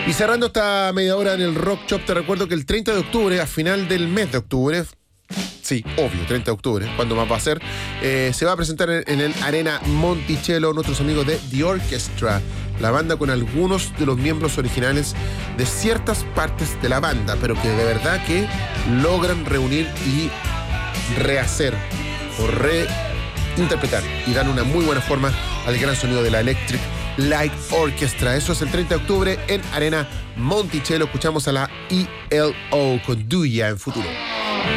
Y cerrando esta media hora en el Rock Shop, te recuerdo que el 30 de octubre, a final del mes de octubre, sí, obvio, 30 de octubre, ¿cuándo más va a ser? Se va a presentar en el Arena Monticello nuestros amigos de The Orchestra, la banda con algunos de los miembros originales de ciertas partes de la banda, pero que de verdad que logran reunir y rehacer o reinterpretar y dan una muy buena forma al gran sonido de la Electric Light Orchestra. Eso es el 30 de octubre en Arena Monticello. Escuchamos a la ELO con Do Ya en futuro.